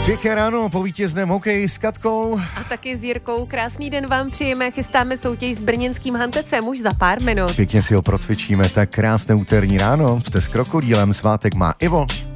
Pěkné ráno po vítězném hokeji s Katkou. A taky s Jirkou. Krásný den vám přejeme. Chystáme soutěž s brněnským Hantecem už za pár minut. Pěkně si ho procvičíme, tak krásné úterní ráno. Jste s Krokodýlem, svátek má Ivo.